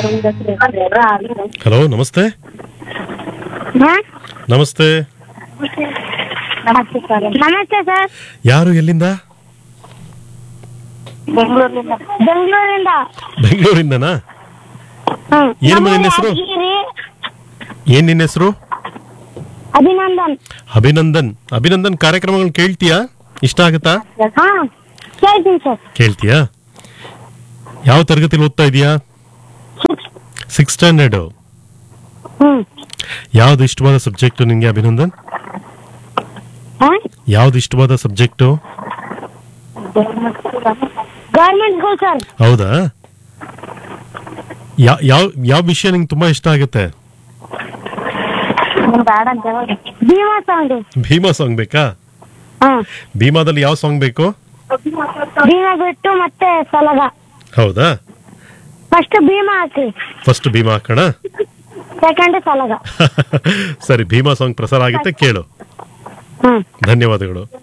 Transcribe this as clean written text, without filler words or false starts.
Hello, ನಮಸ್ತೆ. ನಮಸ್ತೆ. ನಮಸ್ತೆ ಸರ್. ಯಾರು, ಎಲ್ಲಿಂದ? ಬೆಂಗಳೂರಿಂದ. ಬೆಂಗಳೂರಿಂದನಾ? ಏನಮ್ಮ ನಿನ್ನ ಹೆಸರು? ಏನ್ ನಿನ್ನ ಹೆಸರು? ಅಭಿನಂದನ್. ಅಭಿನಂದನ್. ಅಭಿನಂದನ್, ಕಾರ್ಯಕ್ರಮಗಳನ್ನ ಕೇಳ್ತೀಯಾ? ಇಷ್ಟ ಆಗುತ್ತಾ? ಕೇಳ್ತೀನಿ ಸರ್. ಕೇಳ್ತೀಯಾ? ಯಾವ ತರಗತಿಲಿ ಓದ್ತಾ ಇದೀಯಾ? 6th standard. ಯಾವ್ದು ಇಷ್ಟವಾದ ಸಬ್ಜೆಕ್ಟ್ ನಿಂಗೆ ಅಭಿನಂದನ್? ಯಾವ್ದು ಇಷ್ಟವಾದ ಸಬ್ಜೆಕ್ಟು? Government school sir. ಹೌದಾ? ಯಾವ ವಿಷಯ ನಿಂಗೆ ತುಂಬಾ ಇಷ್ಟ ಆಗುತ್ತೆ? ಭೀಮಾ ಸಾಂಗ್. ಭೀಮಾ ಸಾಂಗ್ ಬೇಕಾ? ಭೀಮಾದಲ್ಲಿ ಯಾವ ಸಾಂಗ್ ಬೇಕು? ಭೀಮಾ ಬಿಟ್ಟು ಮತ್ತೆ ಸಲಗ. ಹೌದಾ? ಫಸ್ಟ್ ಭೀಮಾ ಹಾಕಿ. ಫಸ್ಟ್ ಭೀಮಾ ಹಾಕೋಣ. ಸೆಕೆಂಡ್ ಸಲಗ. ಸರಿ, ಭೀಮಾ ಸಾಂಗ್ ಪ್ರಸಾರ ಆಗುತ್ತೆ, ಕೇಳು. ಧನ್ಯವಾದಗಳು.